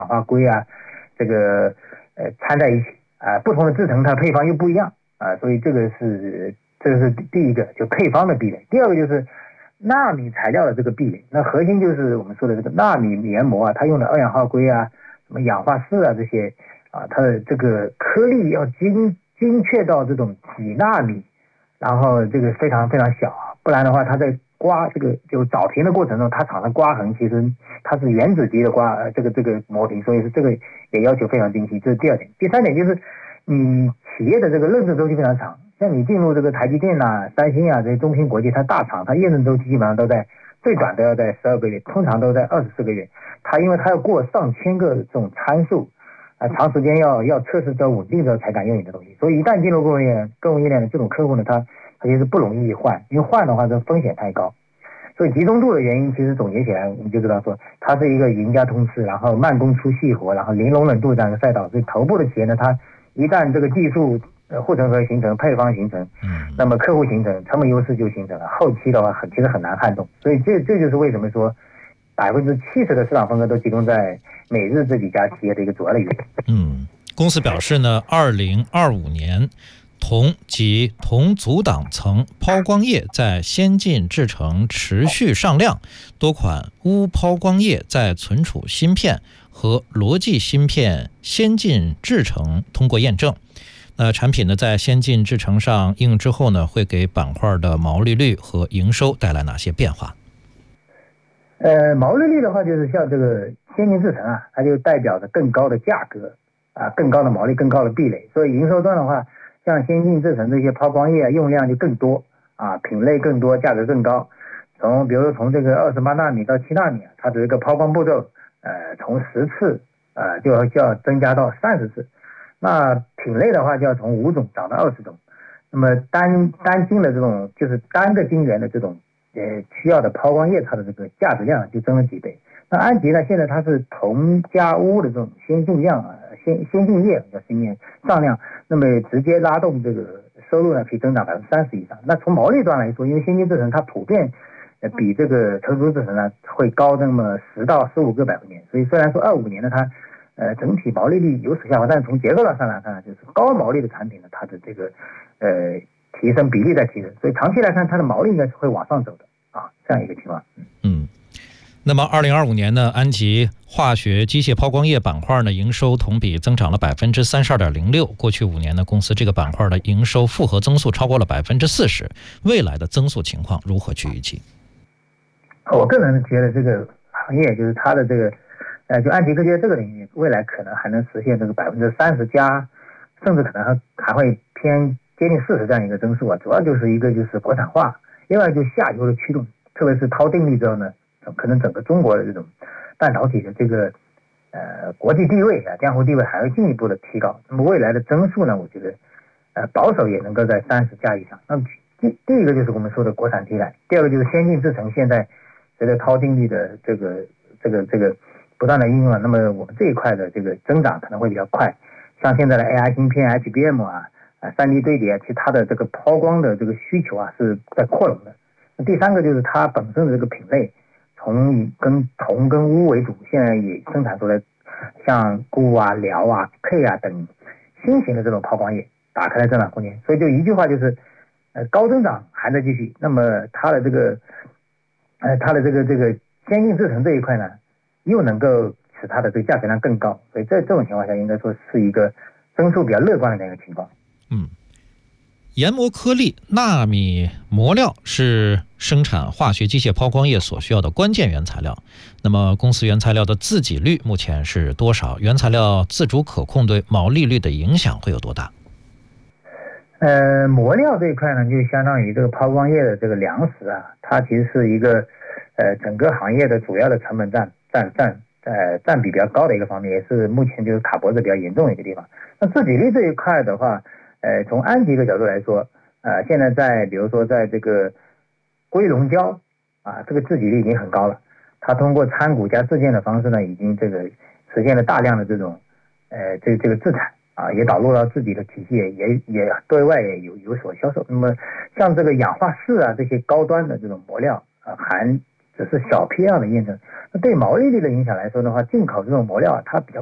化硅啊，这个掺在一起啊，不同的制成它配方又不一样啊，所以这个是第一个，就配方的壁垒。第二个就是纳米材料的这个壁垒，那核心就是我们说的这个纳米研磨啊，它用的二氧化硅啊、什么氧化铯啊这些啊，它的这个颗粒要精确到这种几纳米，然后这个非常非常小，不然的话它在刮这个就凿平的过程中，它产生刮痕，其实它是原子级的这个磨平，所以是这个也要求非常精细，这是第二点。第三点就是你企业的这个认证周期非常长，像你进入这个台积电三星这些中芯国际，它大厂它验证周期基本上都在最短都要在12个月，通常都在24个月。它因为它要过上千个这种参数长时间要测试到稳定之后才敢用你的东西，所以一旦进入供应链的这种客户呢，它其实不容易换，因为换的话这风险太高。所以集中度的原因，其实总结起来我们就知道说，它是一个赢家通吃，然后慢工出细活，然后零容忍度这样一个赛道。所以头部的企业呢，它一旦这个技术护城河形成，配方形成，那么客户形成，成本优势就形成了。后期的话其实很难撼动。所以这就是为什么说70%的市场份额都集中在美日这几家企业的一个主要的原因。 公司表示呢，2025年铜及铜阻挡层抛光液在先进制程持续上量，多款钨抛光液在存储芯片和逻辑芯片先进制程通过验证。产品呢在先进制程上应用之后呢，会给板块的毛利率和营收带来哪些变化？ 毛利率的话，就是像这个先进制程它就代表着更高的价格更高的毛利，更高的壁垒。所以营收端的话，像先进制程这些抛光液用量就更多品类更多，价格更高。比如说从这个28纳米到7纳米它的这个抛光步骤从10次就要增加到30次。那品类的话就要从5种涨到20种。那么单晶的这种就是单个晶圆的这种需要的抛光液，它的这个价值量就增了几倍。那安吉呢，现在它是铜加钨的这种先进量先进液叫先进上量，那么直接拉动这个收入呢可以增长30%以上。那从毛利端来说，因为先进制程它普遍比这个成熟制程呢会高那么10到15个百分点，所以虽然说25年呢它整体毛利率有所下滑，但是从结构上来看，就是高毛利的产品呢，它的这个提升比例在提升，所以长期来看它的毛利应该是会往上走的这样一个情况。 那么2025年呢，安吉化学机械抛光液板块呢营收同比增长了32.06%。过去5年呢，公司这个板块的营收复合增速超过了40%。未来的增速情况如何去预计？ 我个人觉得这个行业就是它的这个就安吉科技这个领域，未来可能还能实现这个30%加，甚至可能还会偏接近40这样一个增速主要就是一个就是国产化，另外就是下游的驱动，特别是掏定力之后呢，可能整个中国的这种半导体的这个国际地位江湖地位还会进一步的提高。那么未来的增速呢，我觉得保守也能够在30加以上。那么第一个就是我们说的国产替代，第二个就是先进制程现在随着掏定力的这个不断的应用那么我们这一块的这个增长可能会比较快。像现在的 AI 芯片 HBM 3D 堆叠，其实它的这个抛光的这个需求是在扩容的。那第三个就是它本身的这个品类，从跟铜跟钨为主，现在也生产出来像钴铼K 等新型的这种抛光液，打开了增长空间。所以就一句话就是高增长还在继续。那么它的这个先进制程这一块呢，又能够使它的这个价格量更高，所以在这种情况下应该说是一个增速比较乐观的一个情况。 研磨颗粒纳米磨料是生产化学机械抛光液所需要的关键原材料。那么公司原材料的自给率目前是多少？原材料自主可控对毛利率的影响会有多大？ 磨料这一块呢，就相当于这个抛光液的这个粮食它其实是一个整个行业的主要的成本占比比较高的一个方面，也是目前就是卡脖子比较严重的一个地方。那自给率这一块的话，从安吉的角度来说，现在比如说在这个硅溶胶这个自给率已经很高了，它通过参股加自建的方式呢，已经这个实现了大量的这种这个自产也导入到自己的体系，也对外也有所销售。那么像这个氧化铯这些高端的这种磨料含只是小批量的验证。那对毛利率的影响来说的话，进口这种磨料它比较